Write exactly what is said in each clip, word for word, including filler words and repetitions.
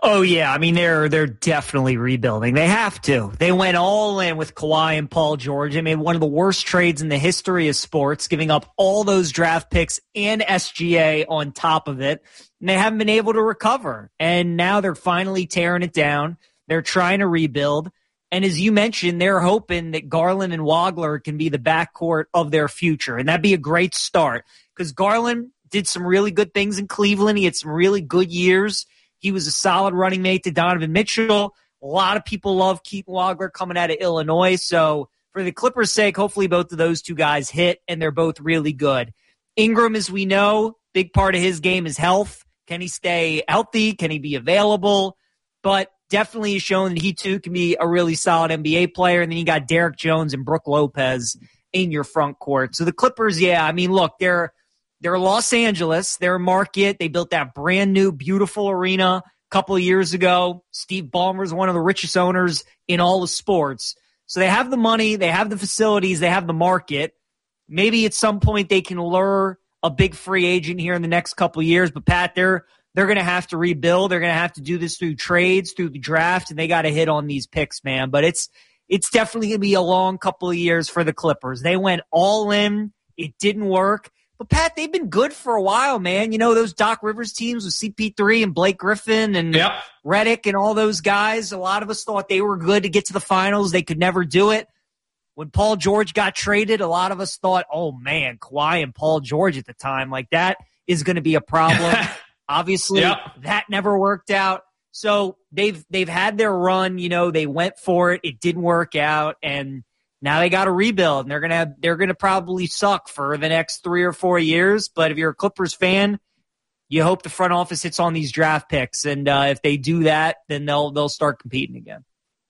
Oh, yeah. I mean, they're they're definitely rebuilding. They have to. They went all in with Kawhi and Paul George. They made one of the worst trades in the history of sports, giving up all those draft picks and S G A on top of it. And they haven't been able to recover. And now they're finally tearing it down. They're trying to rebuild. And as you mentioned, they're hoping that Garland and Wagler can be the backcourt of their future. And that'd be a great start because Garland did some really good things in Cleveland. He had some really good years. He was a solid running mate to Donovan Mitchell. A lot of people love Keaton Wagler coming out of Illinois. So for the Clippers' sake, hopefully both of those two guys hit, and they're both really good. Ingram, as we know, big part of his game is health. Can he stay healthy? Can he be available? But definitely has shown that he, too, can be a really solid N B A player. And then you got Derek Jones and Brook Lopez in your front court. So the Clippers, yeah, I mean, look, they're They're Los Angeles. They're a market. They built that brand new, beautiful arena a couple of years ago. Steve Ballmer is one of the richest owners in all of sports. So they have the money. They have the facilities. They have the market. Maybe at some point they can lure a big free agent here in the next couple of years. But, Pat, they're, they're going to have to rebuild. They're going to have to do this through trades, through the draft, and they got to hit on these picks, man. But it's it's definitely going to be a long couple of years for the Clippers. They went all in. It didn't work. But, Pat, they've been good for a while, man. You know, those Doc Rivers teams with C P three and Blake Griffin and yep. Redick and all those guys, a lot of us thought they were good to get to the finals. They could never do it. When Paul George got traded, a lot of us thought, oh, man, Kawhi and Paul George at the time, like that is going to be a problem. Obviously, yep. that never worked out. So they've they've had their run. You know, they went for it. It didn't work out, and now they got to rebuild, and they're gonna have, they're gonna probably suck for the next three or four years. But if you're a Clippers fan, you hope the front office hits on these draft picks, and uh, if they do that, then they'll they'll start competing again.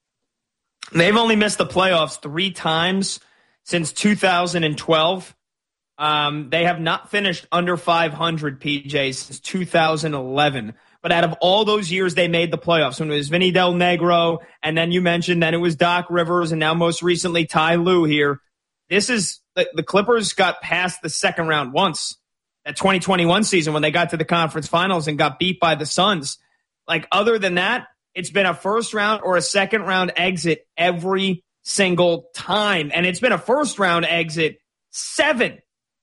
They've only missed the playoffs three times since two thousand twelve. Um, they have not finished under five hundred, P J, since two thousand eleven. But out of all those years they made the playoffs, when it was Vinny Del Negro, and then you mentioned then it was Doc Rivers, and now most recently Ty Lue here. This is the, the Clippers got past the second round once. That twenty twenty-one season when they got to the conference finals and got beat by the Suns. Like, other than that, it's been a first round or a second round exit every single time. And it's been a first round exit seven,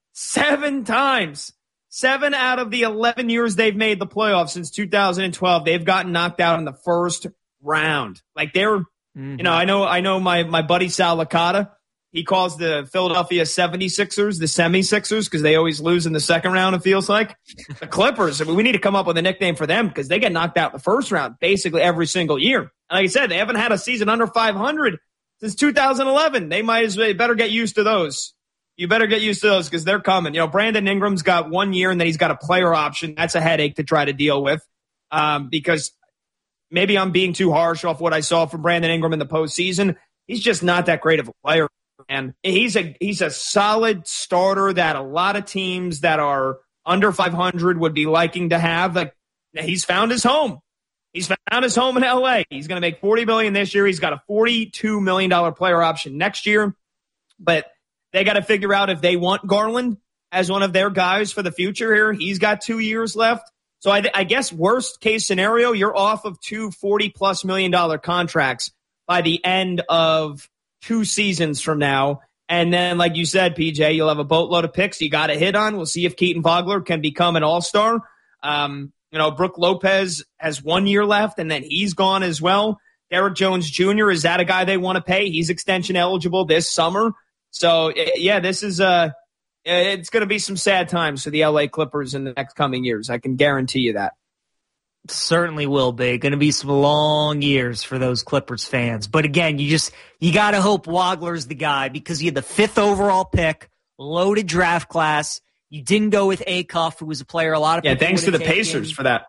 seven times. Seven out of the eleven years they've made the playoffs since two thousand twelve, they've gotten knocked out in the first round. Like, they're, mm-hmm. you know, I know, I know my, my buddy Sal Licata, he calls the Philadelphia seventy-sixers the semi-sixers because they always lose in the second round, it feels like. The Clippers, I mean, we need to come up with a nickname for them because they get knocked out in the first round basically every single year. And like I said, they haven't had a season under five hundred since two thousand eleven. They might as well, better get used to those. You better get used to those because they're coming. You know, Brandon Ingram's got one year and then he's got a player option. That's a headache to try to deal with um, because maybe I'm being too harsh off what I saw from Brandon Ingram in the postseason. He's just not that great of a player. And he's a he's a solid starter that a lot of teams that are under five hundred would be liking to have. Like, he's found his home. He's found his home in L A. He's going to make forty million dollars this year. He's got a forty-two million dollars player option next year. But they got to figure out if they want Garland as one of their guys for the future here. He's got two years left. So I, I guess worst case scenario, you're off of two forty-plus million dollar contracts by the end of two seasons from now. And then, like you said, P J, you'll have a boatload of picks you got to hit on. We'll see if Keaton Vogler can become an all-star. Um, you know, Brook Lopez has one year left, and then he's gone as well. Derek Jones Junior, is that a guy they want to pay? He's extension eligible this summer. So, yeah, this is uh, it's going to be some sad times for the L A Clippers in the next coming years. I can guarantee you that. Certainly will be. Going to be some long years for those Clippers fans. But again, you just you got to hope Wagler's the guy because you had the fifth overall pick, loaded draft class. You didn't go with Acuff, who was a player a lot of yeah. people Thanks to the taken. Pacers for that.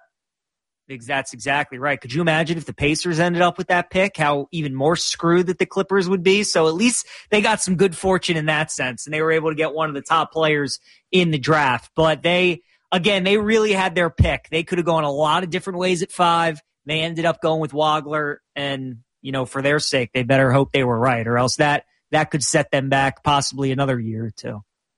That's exactly right. Could you imagine if the Pacers ended up with that pick, how even more screwed that the Clippers would be? So at least they got some good fortune in that sense, and they were able to get one of the top players in the draft. But they, again, they really had their pick. They could have gone a lot of different ways at five. They ended up going with Wagler, and, you know, for their sake, they better hope they were right, or else that, that could set them back possibly another year or two.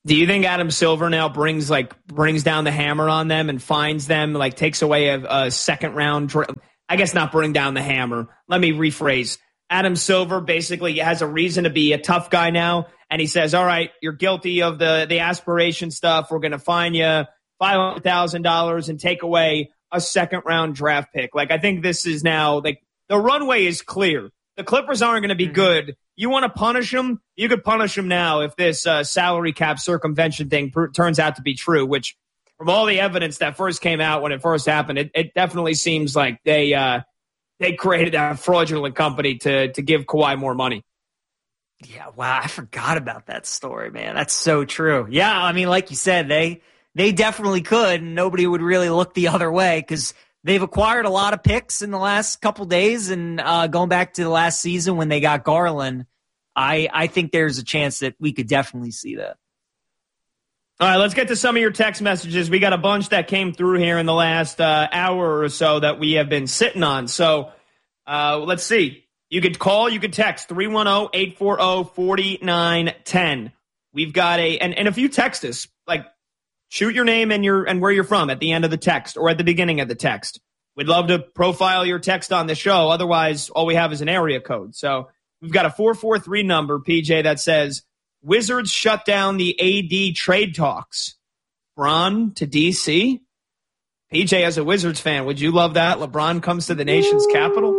Do you think Adam Silver now brings like brings down the hammer on them and finds them, like takes away a, a second round? I guess not bring down the hammer. Let me rephrase. Adam Silver basically has a reason to be a tough guy now, and he says, all right, you're guilty of the, the aspiration stuff. We're going to fine you five hundred thousand dollars and take away a second round draft pick. Like, I think this is now, like, the runway is clear. The Clippers aren't going to be mm-hmm. good. You want to punish them? You could punish them now if this uh, salary cap circumvention thing pr- turns out to be true, which from all the evidence that first came out when it first happened, it, it definitely seems like they uh, they created a fraudulent company to to give Kawhi more money. Yeah, wow, I forgot about that story, man. That's so true. Yeah, I mean, like you said, they they definitely could, and nobody would really look the other way because they've acquired a lot of picks in the last couple days, and uh, going back to the last season when they got Garland, I, I think there's a chance that we could definitely see that. All right, let's get to some of your text messages. We got a bunch that came through here in the last uh, hour or so that we have been sitting on. So uh, let's see. You could call, you could text three one zero, eight four zero, four nine one zero. We've got a, and, and if you text us, like, shoot your name and your and where you're from at the end of the text or at the beginning of the text. We'd love to profile your text on the show. Otherwise, all we have is an area code. So we've got a four four three number, P J, that says, Wizards shut down the A D trade talks. LeBron to D C? P J, as a Wizards fan, would you love that? LeBron comes to the nation's Ooh. capital?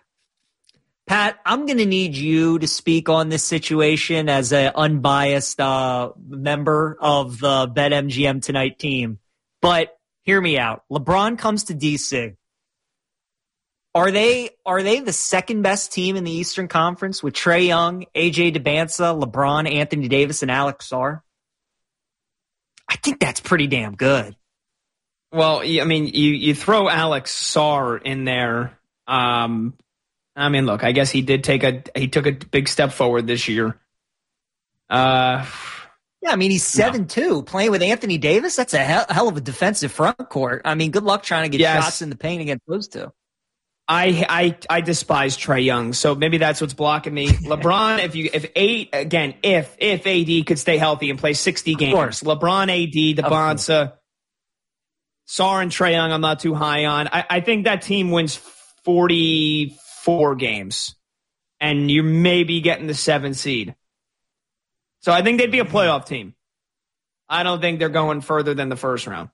Pat, I'm going to need you to speak on this situation as an unbiased uh, member of the BetMGM Tonight team. But hear me out. LeBron comes to D C. Are they are they the second best team in the Eastern Conference with Trae Young, A J DeBanza, LeBron, Anthony Davis, and Alex Sarr? I think that's pretty damn good. Well, I mean, you, you throw Alex Sarr in there. Um, I mean, look, I guess he did take a he took a big step forward this year. Uh, yeah, I mean, he's seven two, no. playing with Anthony Davis. That's a hell, hell of a defensive front court. I mean, good luck trying to get yes. shots in the paint against those two. I I I despise Trae Young, so maybe that's what's blocking me. LeBron, if you if eight again, if if A D could stay healthy and play sixty games, LeBron, A D, DeBanza, Sarr, and Trae Young, I'm not too high on. I, I think that team wins forty-four games, and you're maybe getting the seven seed. So I think they'd be a playoff team. I don't think they're going further than the first round.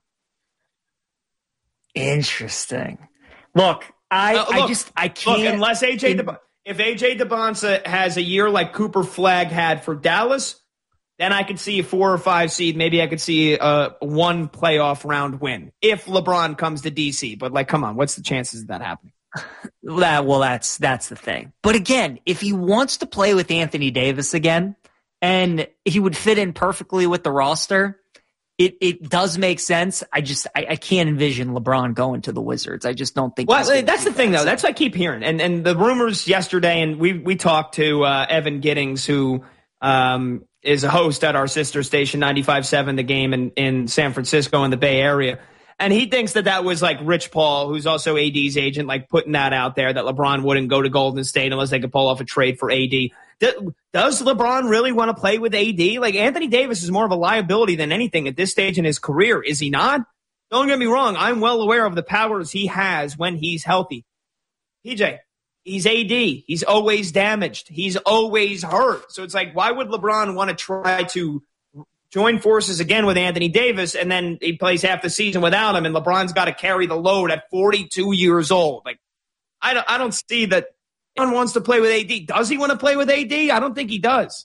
Interesting. Look. I, uh, look, I just I can't. Look, unless A J De, if A J DeBanza has a year like Cooper Flagg had for Dallas, then I could see a four or five seed. Maybe I could see a one playoff round win if LeBron comes to D C. But like, come on, what's the chances of that happening? That, well, that's that's the thing. But again, if he wants to play with Anthony Davis again, and he would fit in perfectly with the roster. It it does make sense. I just I, I can't envision LeBron going to the Wizards. I just don't think. Well, that's the thing, though. That's what I keep hearing, and and the rumors yesterday, and we we talked to uh, Evan Giddings, who um, is a host at our sister station ninety-five point seven, The Game in in San Francisco in the Bay Area, and he thinks that that was like Rich Paul, who's also A D's agent, like putting that out there that LeBron wouldn't go to Golden State unless they could pull off a trade for A D. Does LeBron really want to play with A D? Like, Anthony Davis is more of a liability than anything at this stage in his career, is he not? Don't get me wrong. I'm well aware of the powers he has when he's healthy. P J, he's A D. He's always damaged. He's always hurt. So it's like, why would LeBron want to try to join forces again with Anthony Davis, and then he plays half the season without him, and LeBron's got to carry the load at forty-two years old? Like, I don't, I don't see that. Wants to play with A D. Does he want to play with A D? I don't think he does.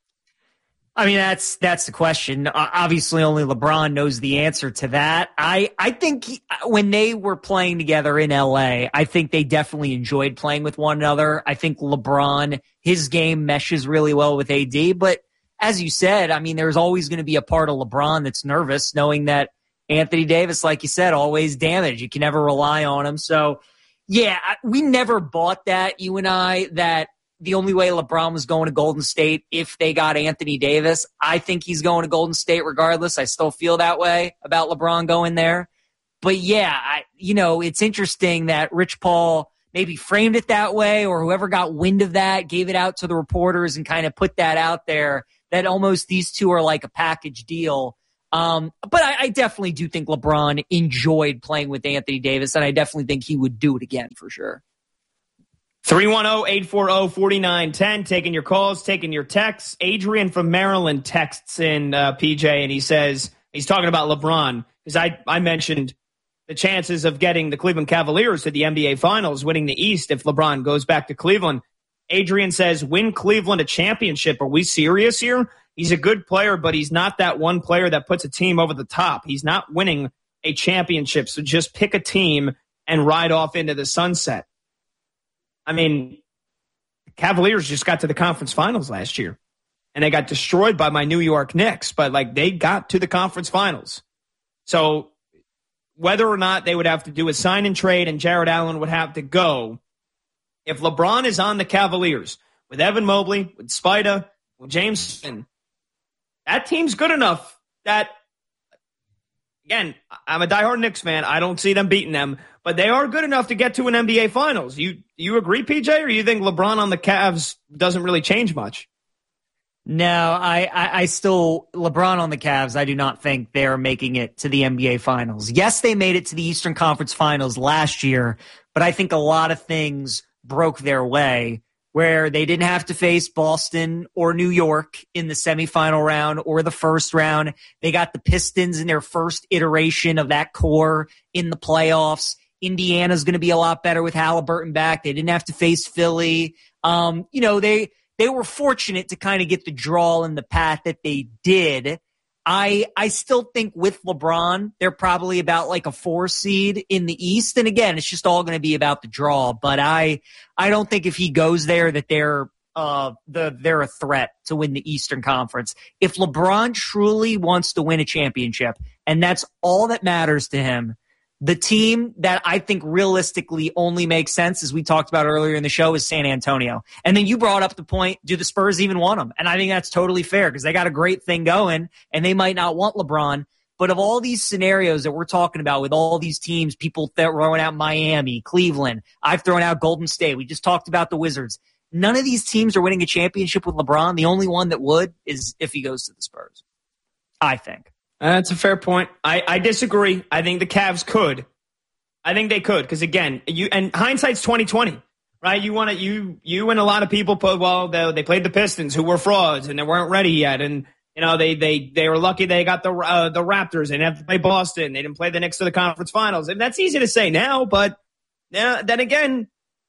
I mean, that's that's the question. Uh, obviously, only LeBron knows the answer to that. I, I think he, when they were playing together in L A, I think they definitely enjoyed playing with one another. I think LeBron, his game meshes really well with A D. But as you said, I mean, there's always going to be a part of LeBron that's nervous, knowing that Anthony Davis, like you said, always damaged. You can never rely on him. So, yeah, we never bought that, you and I, that the only way LeBron was going to Golden State if they got Anthony Davis. I think he's going to Golden State regardless. I still feel that way about LeBron going there. But, yeah, I, you know, it's interesting that Rich Paul maybe framed it that way, or whoever got wind of that gave it out to the reporters and kind of put that out there, that almost these two are like a package deal. Um, but I, I definitely do think LeBron enjoyed playing with Anthony Davis, and I definitely think he would do it again for sure. three one zero, eight four zero, four nine one zero, taking your calls, taking your texts. Adrian from Maryland texts in, uh, P J, and he says, he's talking about LeBron, because I, I mentioned the chances of getting the Cleveland Cavaliers to the N B A Finals, winning the East if LeBron goes back to Cleveland. Adrian says, win Cleveland a championship. Are we serious here? He's a good player, but he's not that one player that puts a team over the top. He's not winning a championship, so just pick a team and ride off into the sunset. I mean, the Cavaliers just got to the conference finals last year, and they got destroyed by my New York Knicks, but like they got to the conference finals. So whether or not they would have to do a sign and trade and Jared Allen would have to go, if LeBron is on the Cavaliers with Evan Mobley, with Spida, with James Harden, that team's good enough that, again, I'm a diehard Knicks fan. I don't see them beating them, but they are good enough to get to an N B A Finals. You you agree, P J, or you think LeBron on the Cavs doesn't really change much? No, I, I, I still, LeBron on the Cavs, I do not think they're making it to the N B A Finals. Yes, they made it to the Eastern Conference Finals last year, but I think a lot of things broke their way, where they didn't have to face Boston or New York in the semifinal round or the first round. They got the Pistons in their first iteration of that core in the playoffs. Indiana's going to be a lot better with Halliburton back. They didn't have to face Philly. Um, you know, they they were fortunate to kind of get the draw in the path that they did. I I still think with LeBron, they're probably about like a four seed in the East. And again, it's just all going to be about the draw. But I I don't think if he goes there that they're uh the they're a threat to win the Eastern Conference. If LeBron truly wants to win a championship, and that's all that matters to him, the team that I think realistically only makes sense, as we talked about earlier in the show, is San Antonio. And then you brought up the point, do the Spurs even want them? And I think that's totally fair because they got a great thing going and they might not want LeBron. But of all these scenarios that we're talking about with all these teams, people throwing out Miami, Cleveland, I've thrown out Golden State. We just talked about the Wizards. None of these teams are winning a championship with LeBron. The only one that would is if he goes to the Spurs, I think. That's a fair point. I, I disagree. I think the Cavs could. I think they could because again, you and hindsight's twenty twenty, right? You want to you you and a lot of people put well they, they played the Pistons who were frauds and they weren't ready yet, and you know they they they were lucky they got the uh, the Raptors. They didn't have to play Boston. They didn't play the Knicks to the conference finals, and that's easy to say now. But uh, then again,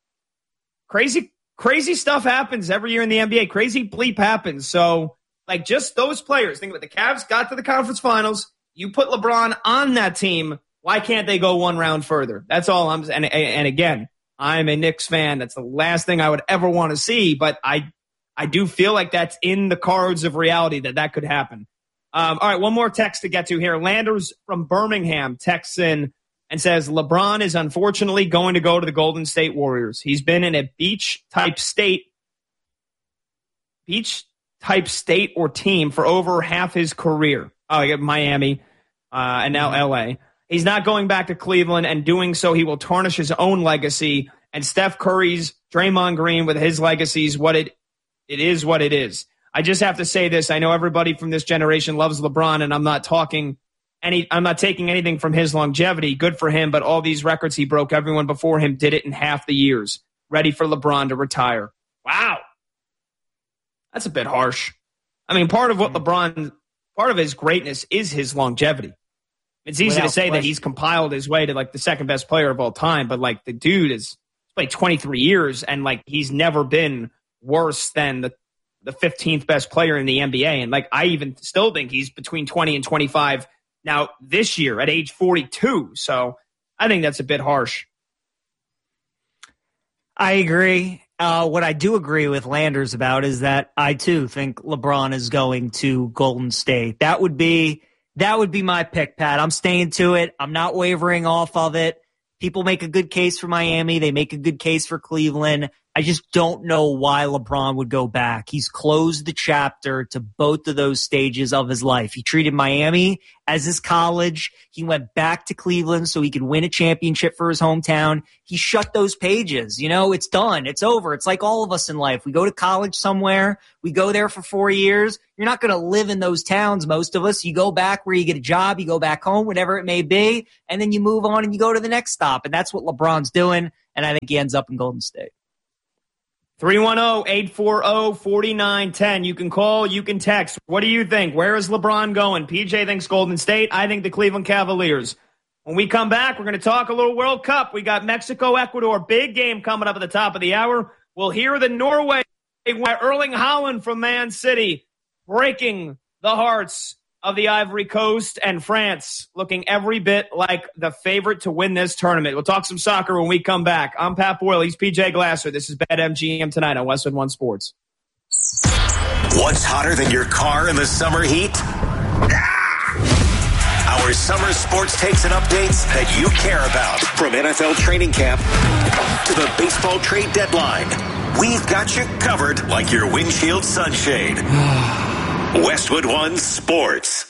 crazy crazy stuff happens every year in the N B A. Crazy bleep happens. So. Like, just those players. Think about it. The Cavs got to the conference finals. You put LeBron on that team. Why can't they go one round further? That's all I'm saying. And, and again, I'm a Knicks fan. That's the last thing I would ever want to see. But I I do feel like that's in the cards of reality that that could happen. Um, all right, one more text to get to here. Landers from Birmingham texts in and says, LeBron is unfortunately going to go to the Golden State Warriors. He's been in a beach-type state. Beach type state or team for over half his career. Oh, you got Miami uh, and now L A. He's not going back to Cleveland, and doing so he will tarnish his own legacy. And Steph Curry's, Draymond Green with his legacy is what it it is what it is. I just have to say this. I know everybody from this generation loves LeBron, and I'm not talking any I'm not taking anything from his longevity. Good for him, but all these records he broke, everyone before him did it in half the years. Ready for LeBron to retire. Wow. That's a bit harsh. I mean, part of what LeBron, part of his greatness is his longevity. It's easy Without to say question. that he's compiled his way to like the second best player of all time, but like the dude is played twenty-three years and like he's never been worse than the, the fifteenth best player in the N B A. And like I even still think he's between twenty and twenty-five now this year at age forty-two. So I think that's a bit harsh. I agree. Uh, what I do agree with Landers about is that I too think LeBron is going to Golden State. That would be that would be my pick, Pat. I'm staying to it. I'm not wavering off of it. People make a good case for Miami. They make a good case for Cleveland. I just don't know why LeBron would go back. He's closed the chapter to both of those stages of his life. He treated Miami as his college. He went back to Cleveland so he could win a championship for his hometown. He shut those pages. You know, it's done. It's over. It's like all of us in life. We go to college somewhere. We go there for four years. You're not going to live in those towns, most of us. You go back where you get a job. You go back home, whatever it may be, and then you move on and you go to the next stop. And that's what LeBron's doing, and I think he ends up in Golden State. three one zero, eight four zero, four nine one zero. You can call, you can text. What do you think? Where is LeBron going? P J thinks Golden State. I think the Cleveland Cavaliers. When we come back, we're going to talk a little World Cup. We got Mexico, Ecuador, big game coming up at the top of the hour. We'll hear the Norway, Erling Haaland from Man City, breaking the hearts of the Ivory Coast, and France looking every bit like the favorite to win this tournament. We'll talk some soccer when we come back. I'm Pat Boyle. He's P J Glasser. This is BetMGM tonight on Westwood One Sports. What's hotter than your car in the summer heat? Ah! Our summer sports takes and updates that you care about. From N F L training camp to the baseball trade deadline, we've got you covered like your windshield sunshade. Westwood One Sports.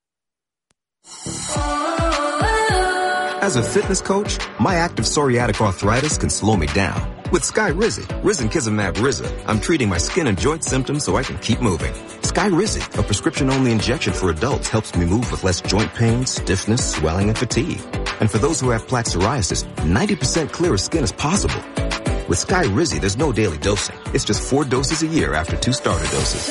As a fitness coach, my active psoriatic arthritis can slow me down. With Skyrizi, Risankizumab Riza, I'm treating my skin and joint symptoms so I can keep moving. Skyrizi, a prescription-only injection for adults, helps me move with less joint pain, stiffness, swelling, and fatigue. And for those who have plaque psoriasis, ninety percent clearer skin is possible. With Skyrizi, there's no daily dosing. It's just four doses a year after two starter doses.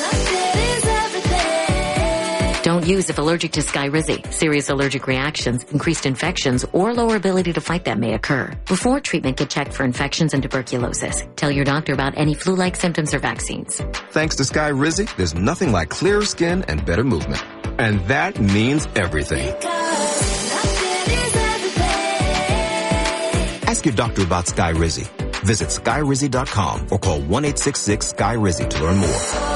Don't use if allergic to Skyrizi. Serious allergic reactions, increased infections, or lower ability to fight them may occur. Before treatment, get checked for infections and tuberculosis. Tell your doctor about any flu-like symptoms or vaccines. Thanks to Skyrizi, there's nothing like clearer skin and better movement. And that means everything. Ask your doctor about Skyrizi. Visit Skyrizi dot com or call one eight six six Sky Rizi to learn more.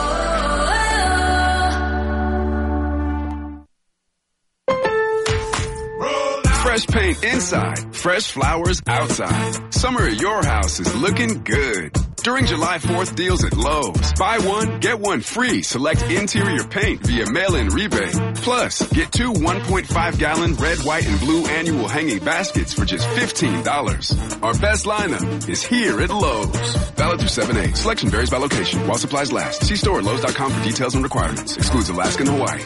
Fresh paint inside, fresh flowers outside. Summer at your house is looking good. During July fourth deals at Lowe's. Buy one, get one free. Select interior paint via mail-in rebate. Plus, get two one point five gallon red, white, and blue annual hanging baskets for just fifteen dollars. Our best lineup is here at Lowe's. Valid through seven eight. Selection varies by location while supplies last. See store at Lowe's dot com for details and requirements. Excludes Alaska and Hawaii.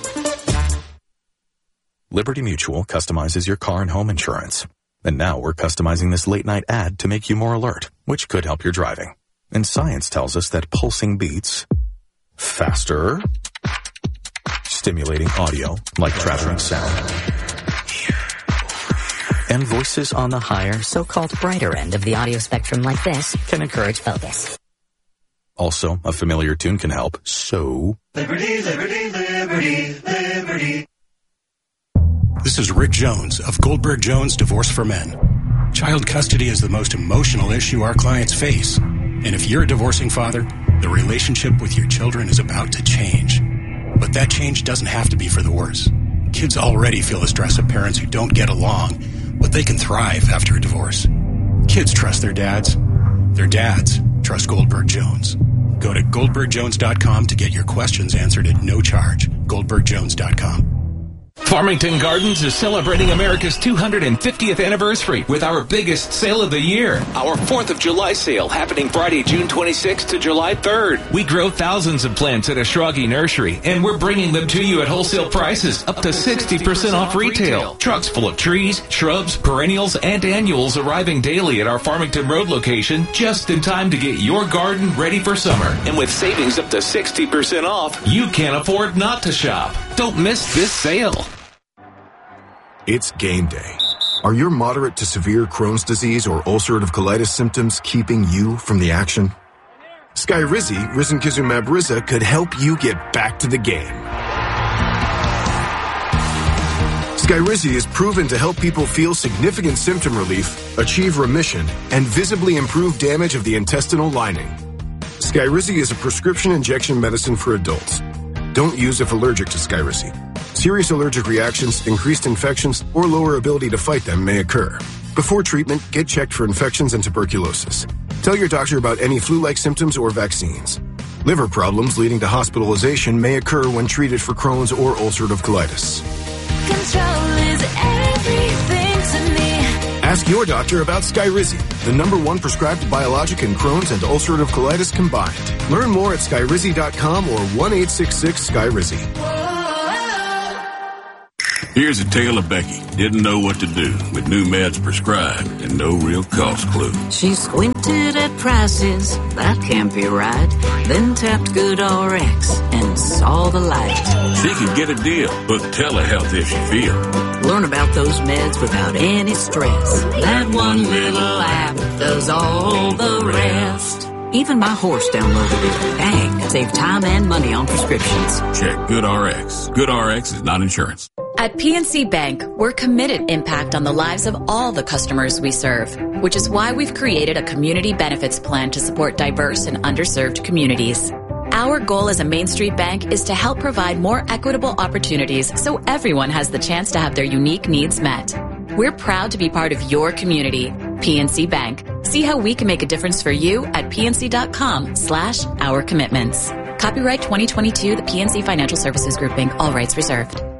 Liberty Mutual customizes your car and home insurance. And now we're customizing this late-night ad to make you more alert, which could help your driving. And science tells us that pulsing beats, faster, stimulating audio like traveling sound, and voices on the higher, so-called brighter end of the audio spectrum like this can encourage focus. Also, a familiar tune can help, so... Liberty, liberty, liberty, liberty. This is Rick Jones of Goldberg Jones Divorce for Men. Child custody is the most emotional issue our clients face. And if you're a divorcing father, the relationship with your children is about to change. But that change doesn't have to be for the worse. Kids already feel the stress of parents who don't get along, but they can thrive after a divorce. Kids trust their dads. Their dads trust Goldberg Jones. Go to Goldberg Jones dot com to get your questions answered at no charge. Goldberg Jones dot com. Farmington Gardens is celebrating America's two hundred fiftieth anniversary with our biggest sale of the year. Our fourth of July sale happening Friday, June twenty-sixth to July third. We grow thousands of plants at Ashragi Nursery, and we're bringing them to you at wholesale prices, up to sixty percent off retail. Trucks full of trees, shrubs, perennials, and annuals arriving daily at our Farmington Road location, just in time to get your garden ready for summer. And with savings up to sixty percent off, you can't afford not to shop. Don't miss this sale. It's game day. Are your moderate to severe Crohn's disease or ulcerative colitis symptoms keeping you from the action? Skyrizi, Risankizumab Riza, could help you get back to the game. Skyrizi is proven to help people feel significant symptom relief, achieve remission, and visibly improve damage of the intestinal lining. Skyrizi is a prescription injection medicine for adults. Don't use if allergic to Skyrizi. Serious allergic reactions, increased infections, or lower ability to fight them may occur. Before treatment, get checked for infections and tuberculosis. Tell your doctor about any flu-like symptoms or vaccines. Liver problems leading to hospitalization may occur when treated for Crohn's or ulcerative colitis. Control is everything to me. Ask your doctor about Skyrizi, the number one prescribed biologic in Crohn's and ulcerative colitis combined. Learn more at skyrizi dot com or one eight six six Skyrizi. Here's a tale of Becky. Didn't know what to do with new meds prescribed and no real cost clue. She squinted at prices, that can't be right. Then tapped GoodRx and saw the light. She could get a deal. Book telehealth if she feels. Learn about those meds without any stress. That one little app does all the rest. Even my horse downloaded it. Dang, save time and money on prescriptions. Check GoodRx. GoodRx is not insurance. At P N C Bank, we're committed impact on the lives of all the customers we serve, which is why we've created a community benefits plan to support diverse and underserved communities. Our goal as a Main Street bank is to help provide more equitable opportunities so everyone has the chance to have their unique needs met. We're proud to be part of your community. P N C Bank. See how we can make a difference for you at pnc.com slash our commitments. Copyright twenty twenty-two, the P N C Financial Services Group, Incorporated. All rights reserved.